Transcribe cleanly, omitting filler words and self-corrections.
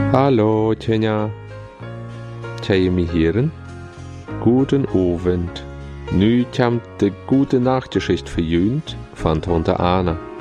Hallo Tjenja. Tjej mich Heren. Guten Abend. Nu kamt de gute Nachtschicht verjöhnt von Tante Anna.